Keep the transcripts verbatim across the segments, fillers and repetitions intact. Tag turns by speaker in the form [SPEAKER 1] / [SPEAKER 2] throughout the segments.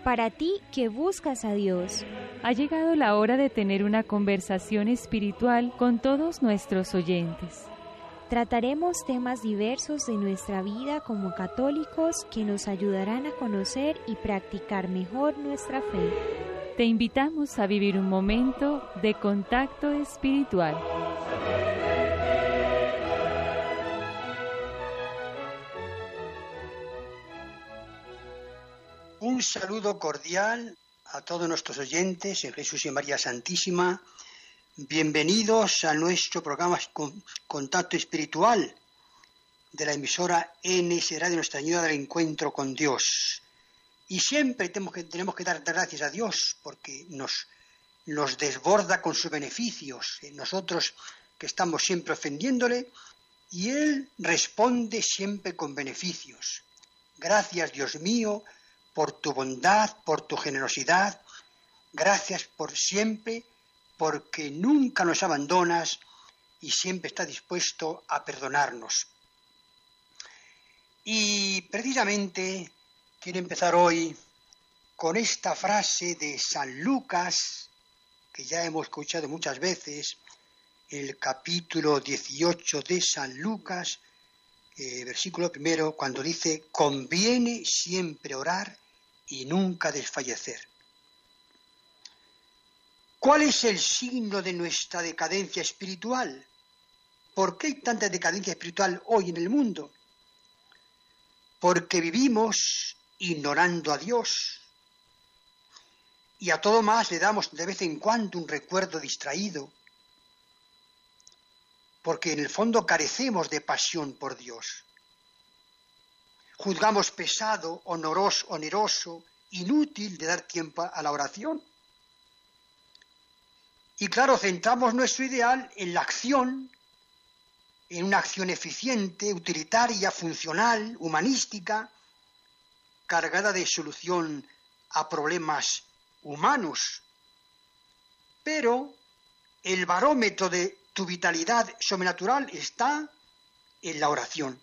[SPEAKER 1] Para ti que buscas a Dios.
[SPEAKER 2] Ha llegado la hora de tener una conversación espiritual con todos nuestros oyentes.
[SPEAKER 1] Trataremos temas diversos de nuestra vida como católicos que nos ayudarán a conocer y practicar mejor nuestra fe.
[SPEAKER 2] Te invitamos a vivir un momento de contacto espiritual.
[SPEAKER 3] Un saludo cordial a todos nuestros oyentes en Jesús y María Santísima. Bienvenidos a nuestro programa Contacto Espiritual de la emisora N S Radio Nuestra Señora del Encuentro con Dios. Y siempre tenemos que, tenemos que dar gracias a Dios porque nos, nos desborda con sus beneficios. Nosotros que estamos siempre ofendiéndole y Él responde siempre con beneficios. Gracias, Dios mío, por tu bondad, por tu generosidad. Gracias por siempre, porque nunca nos abandonas y siempre estás dispuesto a perdonarnos. Y precisamente quiero empezar hoy con esta frase de San Lucas, que ya hemos escuchado muchas veces, el capítulo dieciocho de San Lucas, eh, versículo primero, cuando dice: conviene siempre orar y nunca desfallecer. ¿Cuál es el signo de nuestra decadencia espiritual? ¿Por qué hay tanta decadencia espiritual hoy en el mundo? Porque vivimos ignorando a Dios y a todo más le damos de vez en cuando un recuerdo distraído, porque en el fondo carecemos de pasión por Dios. Juzgamos pesado, oneroso, oneroso, inútil de dar tiempo a la oración. Y claro, centramos nuestro ideal en la acción, en una acción eficiente, utilitaria, funcional, humanística, cargada de solución a problemas humanos. Pero el barómetro de tu vitalidad sobrenatural está en la oración.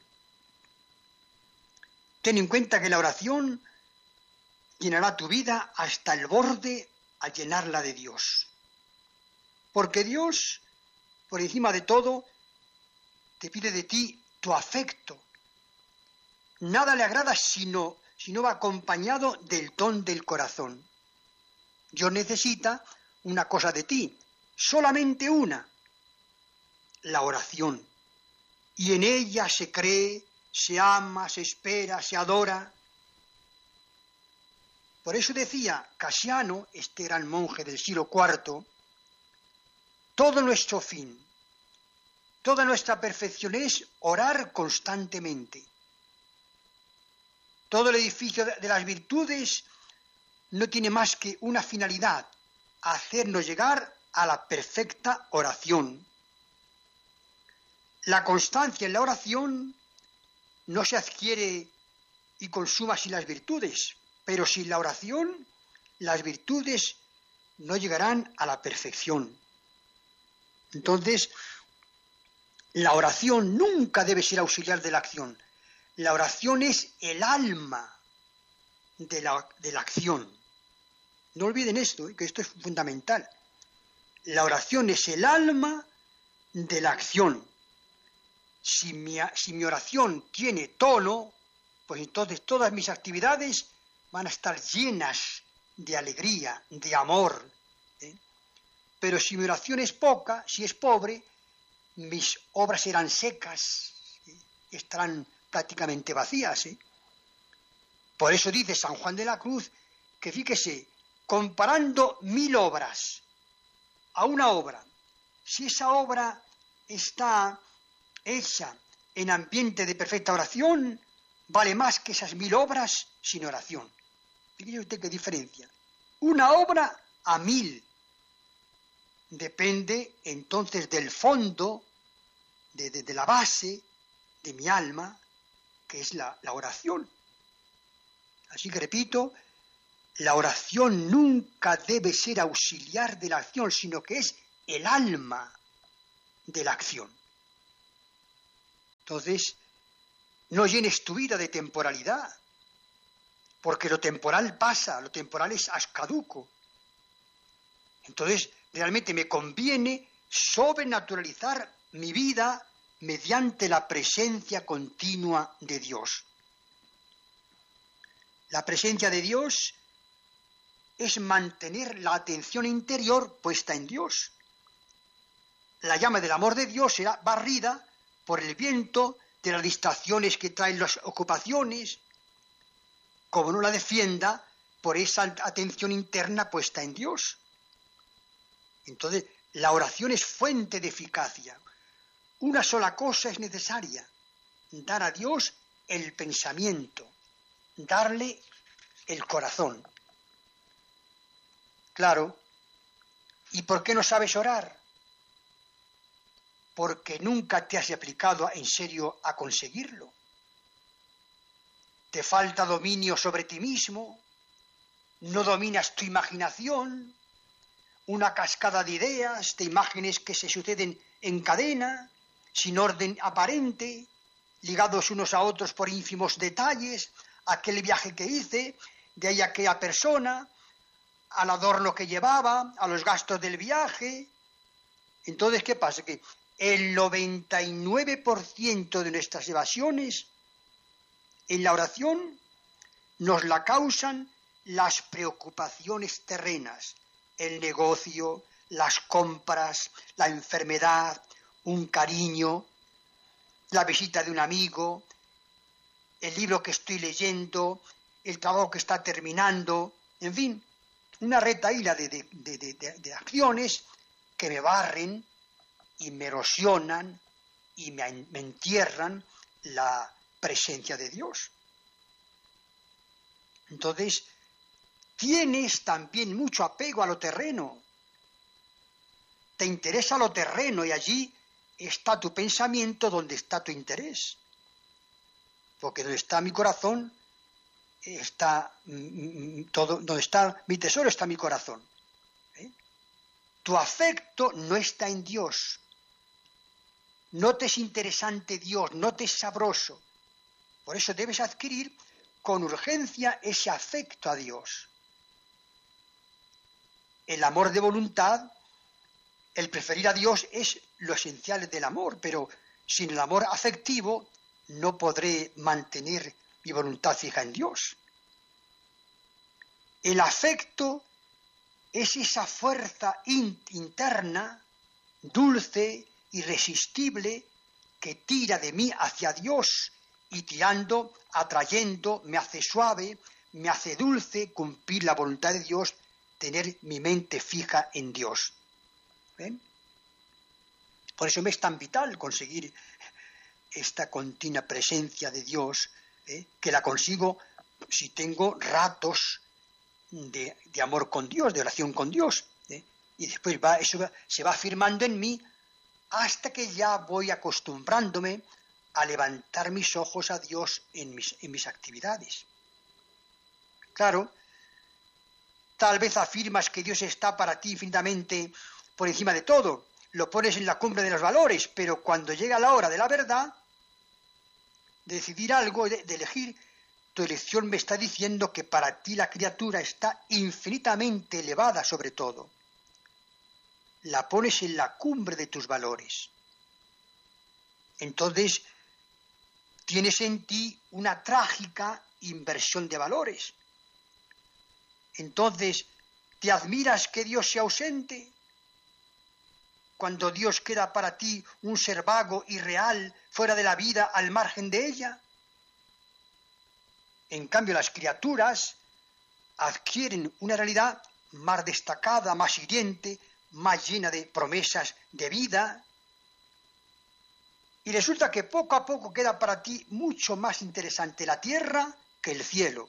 [SPEAKER 3] Ten en cuenta que la oración llenará tu vida hasta el borde al llenarla de Dios. Porque Dios, por encima de todo, te pide de ti tu afecto. Nada le agrada sino, si no va acompañado del don del corazón. Dios necesita una cosa de ti, solamente una, la oración. Y en ella se cree, se ama, se espera, se adora. Por eso decía Casiano, este gran monje del siglo cuarto, todo nuestro fin, toda nuestra perfección es orar constantemente. Todo el edificio de las virtudes no tiene más que una finalidad, hacernos llegar a la perfecta oración. La constancia en la oración no se adquiere y consuma sin las virtudes, pero sin la oración las virtudes no llegarán a la perfección. Entonces, la oración nunca debe ser auxiliar de la acción. La oración es el alma de la, de la acción. No olviden esto, que esto es fundamental. La oración es el alma de la acción. Si mi, si mi oración tiene tono, pues entonces todas mis actividades van a estar llenas de alegría, de amor. ¿eh? Pero si mi oración es poca, si es pobre, mis obras serán secas, ¿eh? estarán prácticamente vacías. ¿eh? Por eso dice San Juan de la Cruz que, fíjese, comparando mil obras a una obra, si esa obra está hecha en ambiente de perfecta oración, vale más que esas mil obras sin oración. Fíjese usted qué diferencia. Una obra a mil. Depende entonces del fondo, de, de, de la base de mi alma, que es la, la oración. Así que repito, la oración nunca debe ser auxiliar de la acción, sino que es el alma de la acción. Entonces, no llenes tu vida de temporalidad. porque lo temporal pasa, lo temporal es caduco. Entonces, realmente me conviene sobrenaturalizar mi vida mediante la presencia continua de Dios. La presencia de Dios es mantener la atención interior puesta en Dios. La llama del amor de Dios será barrida por el viento de las distracciones que traen las ocupaciones, como no la defienda por esa atención interna puesta en Dios. Entonces, la oración es fuente de eficacia. Una sola cosa es necesaria: dar a Dios el pensamiento, darle el corazón. Claro. ¿Y por qué no sabes orar? Porque nunca te has aplicado en serio a conseguirlo. Te falta dominio sobre ti mismo, no dominas tu imaginación, una cascada de ideas, de imágenes que se suceden en cadena, sin orden aparente, ligados unos a otros por ínfimos detalles, aquel viaje que hice, de ahí aquella persona, al adorno que llevaba, a los gastos del viaje. Entonces, ¿qué pasa? Que el noventa y nueve por ciento de nuestras evasiones en la oración nos la causan las preocupaciones terrenas, el negocio, las compras, la enfermedad, un cariño, la visita de un amigo, el libro que estoy leyendo, el trabajo que está terminando, en fin, una retahíla de, de, de, de, de acciones que me barren y me erosionan y me, me entierran la presencia de Dios. Entonces, tienes también mucho apego a lo terreno. Te interesa lo terreno y allí está tu pensamiento, donde está tu interés. Porque donde está mi corazón, está todo, donde está mi tesoro está mi corazón. ¿Eh? Tu afecto no está en Dios. No te es interesante Dios, no te es sabroso. Por eso debes adquirir con urgencia ese afecto a Dios. El amor de voluntad, el preferir a Dios es lo esencial del amor, pero sin el amor afectivo no podré mantener mi voluntad fija en Dios. El afecto es esa fuerza in- interna, dulce, irresistible, que tira de mí hacia Dios y tirando, atrayendo, me hace suave, me hace dulce cumplir la voluntad de Dios, tener mi mente fija en Dios. ¿Ven? Por eso me es tan vital conseguir esta continua presencia de Dios, ¿eh? que la consigo si tengo ratos de, de amor con Dios, de oración con Dios. ¿eh? Y después va, eso va, se va afirmando en mí hasta que ya voy acostumbrándome a levantar mis ojos a Dios en mis, en mis actividades. Claro, tal vez afirmas que Dios está para ti infinitamente por encima de todo, lo pones en la cumbre de los valores, pero cuando llega la hora de la verdad, de decidir algo, de, de elegir, tu elección me está diciendo que para ti la criatura está infinitamente elevada sobre todo. La pones en la cumbre de tus valores. Entonces, tienes en ti una trágica inversión de valores. Entonces, ¿te admiras que Dios sea ausente? Cuando Dios queda para ti un ser vago, irreal, fuera de la vida, al margen de ella. En cambio, las criaturas adquieren una realidad más destacada, más hiriente, más llena de promesas de vida. Y resulta que poco a poco queda para ti mucho más interesante la tierra que el cielo.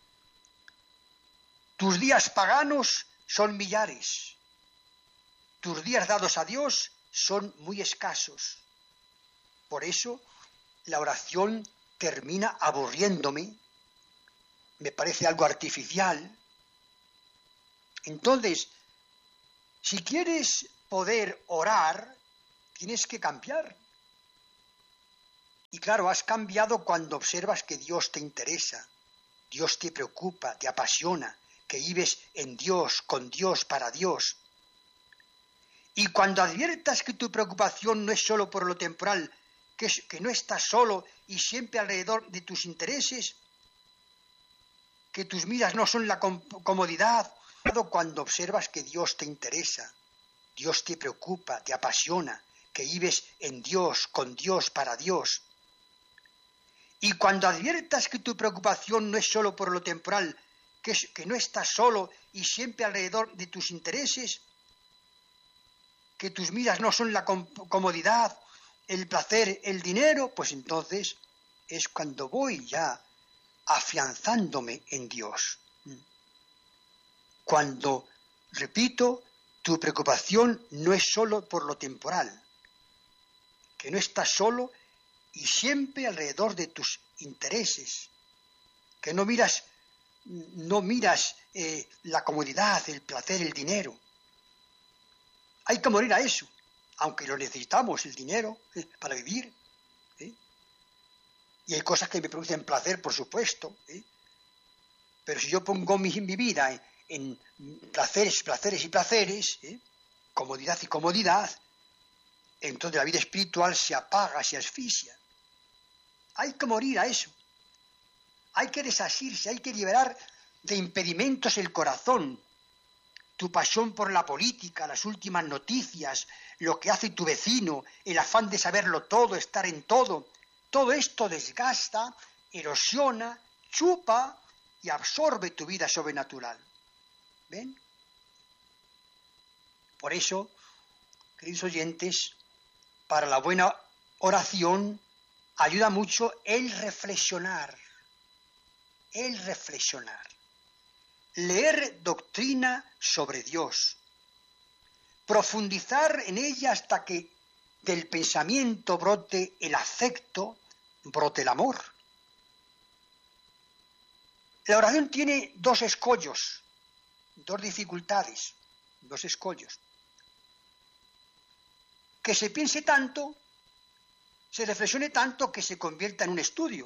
[SPEAKER 3] Tus días paganos son millares. Tus días dados a Dios son muy escasos. Por eso la oración termina aburriéndome, me parece algo artificial. Entonces, si quieres poder orar, tienes que cambiar. Y claro, has cambiado cuando observas que Dios te interesa. Dios te preocupa, te apasiona, que vives en Dios, con Dios, para Dios. Y cuando adviertas que tu preocupación no es solo por lo temporal, que, es, que no estás solo y siempre alrededor de tus intereses, que tus miras no son la comodidad, cuando observas que Dios te interesa, Dios te preocupa, te apasiona, que vives en Dios, con Dios, para Dios. Y cuando adviertas que tu preocupación no es solo por lo temporal, que, es, que no estás solo y siempre alrededor de tus intereses, que tus miras no son la comodidad, el placer, el dinero, pues entonces es cuando voy ya afianzándome en Dios. Cuando, repito, tu preocupación no es solo por lo temporal, que no estás solo y siempre alrededor de tus intereses, que no miras, no miras eh, la comodidad, el placer, el dinero. Hay que morir a eso, aunque lo necesitamos, el dinero, eh, para vivir. ¿eh? Y hay cosas que me producen placer, por supuesto. ¿eh? Pero si yo pongo mi, mi vida en, en placeres, placeres y placeres, ¿eh? comodidad y comodidad, entonces la vida espiritual se apaga, se asfixia. Hay que morir a eso. Hay que desasirse, hay que liberar de impedimentos el corazón. Tu pasión por la política, las últimas noticias, lo que hace tu vecino, el afán de saberlo todo, estar en todo, todo esto desgasta, erosiona, chupa y absorbe tu vida sobrenatural. ¿Ven? Por eso, queridos oyentes, para la buena oración ayuda mucho el reflexionar, el reflexionar. Leer doctrina sobre Dios, profundizar en ella hasta que del pensamiento brote el afecto, brote el amor. La oración tiene dos escollos, dos dificultades, dos escollos. Que se piense tanto, se reflexione tanto que se convierta en un estudio,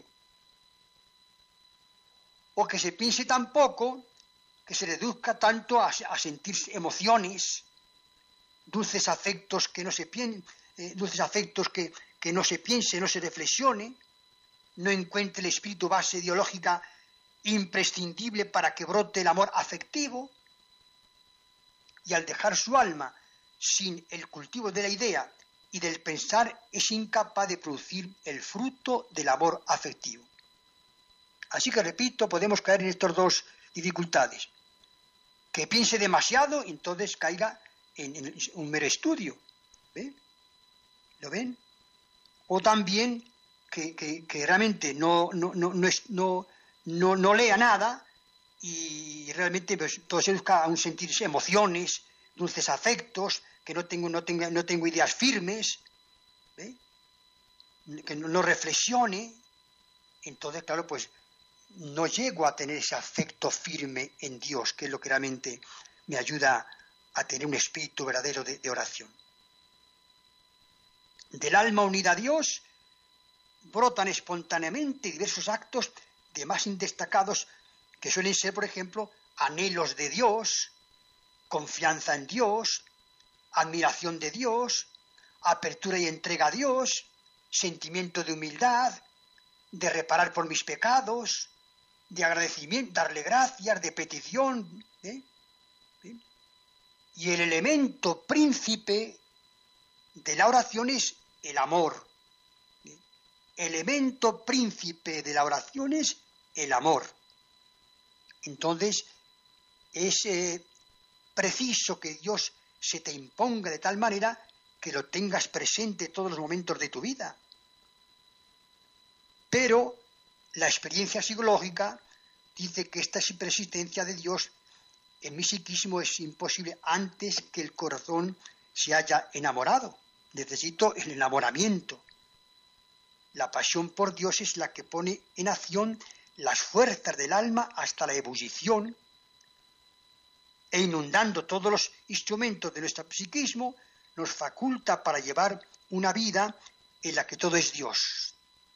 [SPEAKER 3] o que se piense tan poco que se reduzca tanto a, a sentir emociones, dulces afectos que no se piensen, eh, dulces afectos que, que no se piense, no se reflexione, no encuentre el espíritu base ideológica imprescindible para que brote el amor afectivo, y al dejar su alma sin el cultivo de la idea y del pensar es incapaz de producir el fruto del amor afectivo. Así que, repito, podemos caer en estas dos dificultades. Que piense demasiado y entonces caiga en, en un mero estudio. ¿Ven? ¿Lo ven? O también que, que, que realmente no, no, no, no, es, no, no, no lea nada y realmente pues, todo se busca a un sentirse emociones, dulces afectos, que no tengo, no tengo, no tengo ideas firmes, ¿ve? Que no, no reflexione. Entonces, claro, pues no llego a tener ese afecto firme en Dios, que es lo que realmente me ayuda a tener un espíritu verdadero de, de oración. Del alma unida a Dios brotan espontáneamente diversos actos de más destacados que suelen ser, por ejemplo, anhelos de Dios, confianza en Dios, admiración de Dios, apertura y entrega a Dios, sentimiento de humildad, de reparar por mis pecados, de agradecimiento, darle gracias, de petición. ¿eh? ¿Sí? Y el elemento príncipe de la oración es el amor. ¿eh? Elemento príncipe de la oración es el amor. Entonces, es eh, preciso que Dios se te imponga de tal manera que lo tengas presente en todos los momentos de tu vida. Pero la experiencia psicológica dice que esta persistencia de Dios en mi psiquismo es imposible antes que el corazón se haya enamorado. Necesito el enamoramiento. La pasión por Dios es la que pone en acción las fuerzas del alma hasta la ebullición e inundando todos los instrumentos de nuestro psiquismo nos faculta para llevar una vida en la que todo es Dios.